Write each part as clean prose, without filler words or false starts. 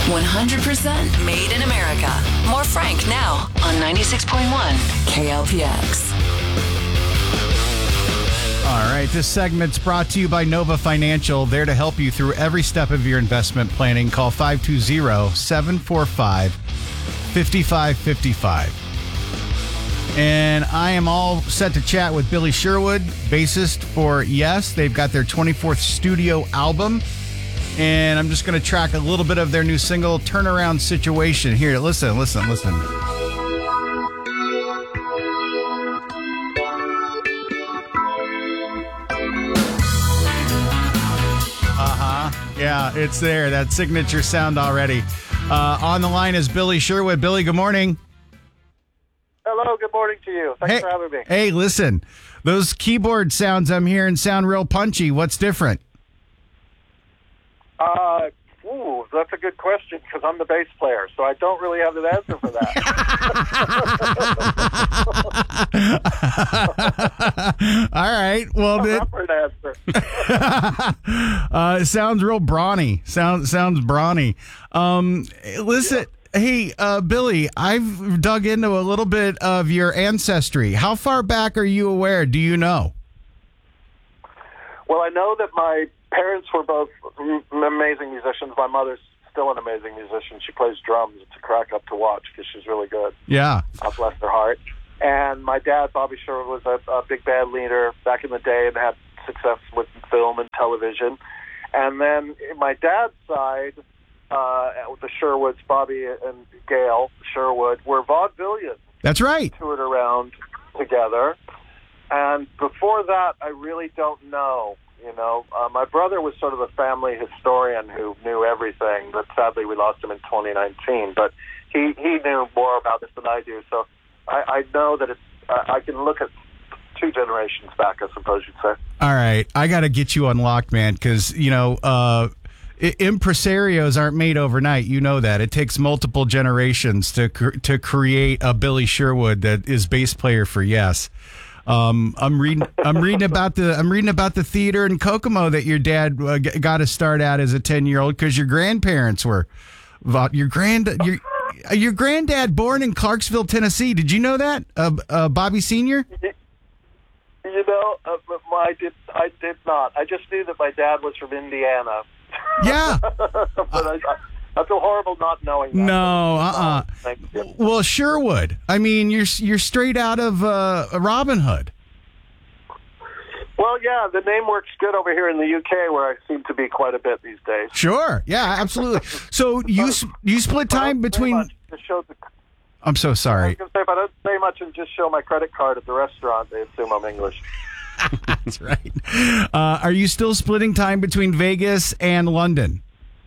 100% made in America. More Frank now on 96.1 KLPX. All right, this segment's brought to you by Nova Financial, there to help you through every step of your investment planning. Call 520-745-5555. And I am all set to chat with Billy Sherwood, bassist for Yes. They've got their 24th studio album. And I'm just going to track a little bit of their new single, Turnaround Situation. Here, listen. Yeah, it's there. That signature sound already. On the line is Billy Sherwood. Billy, good morning. Hello, good morning to you. Thanks for having me. Hey, listen. Those keyboard sounds I'm hearing sound real punchy. What's different? That's a good question because I'm the bass player, so I don't really have an answer for that. All right. Well, answer. It sounds real brawny. Sounds brawny. Listen, hey, Billy, I've dug into a little bit of your ancestry. How far back are you aware? Do you know? Well, I know that my parents were both amazing musicians. My mother's still an amazing musician. She plays drums. It's a crack up to watch because she's really good. Yeah. Bless her heart. And my dad, Bobby Sherwood, was a big band leader back in the day and had success with film and television. And then my dad's side, with the Sherwoods, Bobby and Gail Sherwood, were vaudevillians. That's right. Toured around together. And before that, I really don't know. My brother was sort of a family historian who knew everything, but sadly we lost him in 2019. But he knew more about this than I do. So I know that I can look at 2 generations back, I suppose you'd say. All right. I got to get you unlocked, man, because, impresarios aren't made overnight. You know that. It takes multiple generations to create a Billy Sherwood that is bass player for Yes. I'm reading about the theater in Kokomo that your dad got to start at as a 10-year-old because your grandparents were your granddad born in Clarksville, Tennessee. Did you know that? Bobby Sr.? I did not. I just knew that my dad was from Indiana. Yeah. But I feel horrible not knowing that. No, Well, Sherwood. I mean, you're straight out of Robin Hood. Well, yeah, the name works good over here in the UK, where I seem to be quite a bit these days. Sure. Yeah, absolutely. So you split time between. I'm so sorry. I was going to say, if I don't say much and just show my credit card at the restaurant, they assume I'm English. That's right. Are you still splitting time between Vegas and London?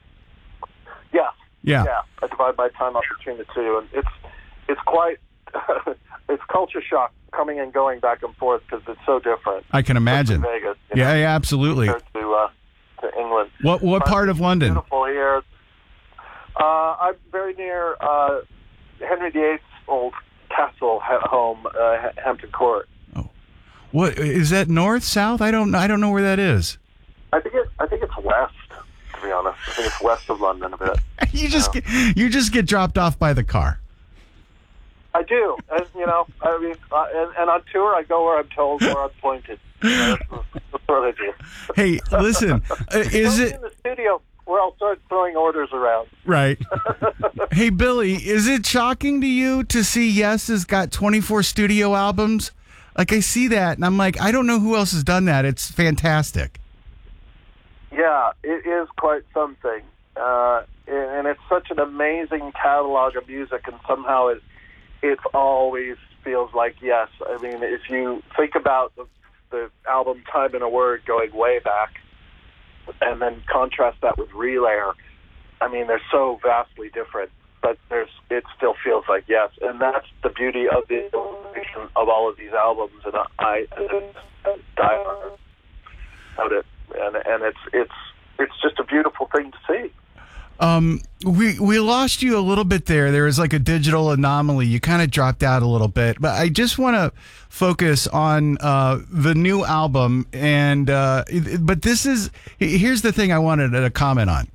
Yeah. I divide my time up between the two, and it's quite it's culture shock coming and going back and forth because it's so different. I can imagine. Vegas, yeah, absolutely. Compared to England. What part of London? Beautiful here. I'm very near Henry VIII's old castle home, Hampton Court. Oh, what is that? North, south? I don't know where that is. I think it's west. To be honest, I think it's west of London a bit. You just get dropped off by the car. I do, and and on tour I go where I'm told, where I'm pointed. That's what I do. Hey, listen, is it in the studio where I'll start throwing orders around? Right. Hey, Billy, is it shocking to you to see Yes has got 24 studio albums? Like, I see that, and I'm like, I don't know who else has done that. It's fantastic. Yeah, it is quite something. And it's such an amazing catalog of music, and somehow it always feels like Yes. I mean, if you think about the album Time in a Word going way back, and then contrast that with Relayer, I mean, they're so vastly different, but it still feels like Yes. And that's the beauty of the illustration of all of these albums, and I die about it. And it's just a beautiful thing to see. We lost you a little bit there. There was like a digital anomaly. You kind of dropped out a little bit, but I just want to focus on the new album. And but here's the thing I wanted to comment on.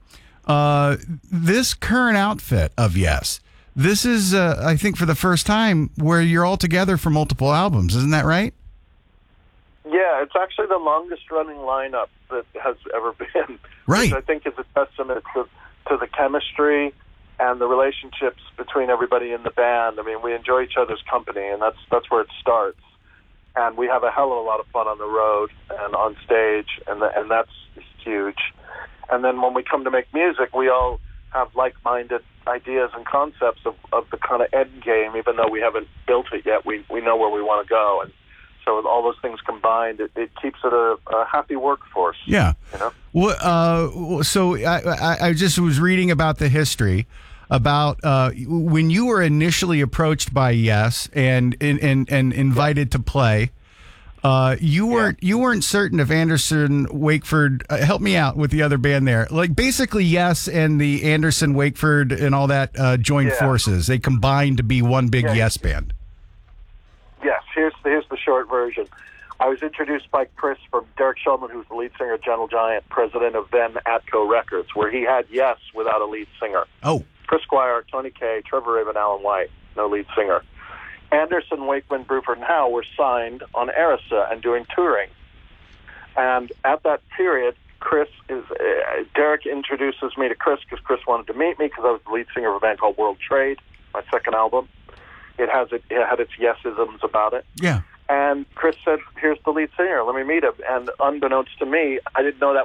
this current outfit of Yes, this is, I think, for the first time where you're all together for multiple albums. Isn't that right? Yeah, it's actually the longest-running lineup that has ever been. Right. Which I think is a testament to the chemistry and the relationships between everybody in the band. I mean, we enjoy each other's company, and that's where it starts. And we have a hell of a lot of fun on the road and on stage, and that's huge. And then when we come to make music, we all have like-minded ideas and concepts of the kind of end game, even though we haven't built it yet. We know where we want to go, and so with all those things combined, it keeps it a happy workforce. Yeah. You know? Well, so I just was reading about the history about when you were initially approached by Yes and invited to play. You weren't certain if Anderson Wakeford help me out with the other band there. Like basically Yes and the Anderson Wakeford and all that joined forces. They combined to be one big Yes band. Yes, here's the short version. I was introduced by Chris from Derek Shulman, who's the lead singer of Gentle Giant, president of then Atco Records, where he had Yes without a lead singer. Oh. Chris Squire, Tony Kaye, Trevor Rabin, Alan White, no lead singer. Anderson, Wakeman, Bruford, and Howe were signed on Arista and doing touring. And at that period, Derek introduces me to Chris because Chris wanted to meet me because I was the lead singer of a band called World Trade, my second album. It had its yes-isms about it. Yeah. And Chris said, here's the lead singer, let me meet him. And unbeknownst to me, I didn't know that